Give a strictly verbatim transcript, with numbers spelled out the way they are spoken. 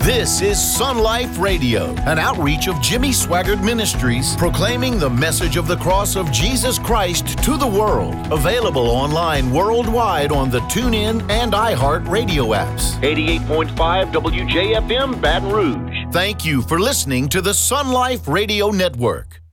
This is Sun Life Radio, an outreach of Jimmy Swaggart Ministries, proclaiming the message of the cross of Jesus Christ to the world. Available online worldwide on the TuneIn and iHeart radio apps. eighty-eight point five W J F M, Baton Rouge. Thank you for listening to the Sun Life Radio Network.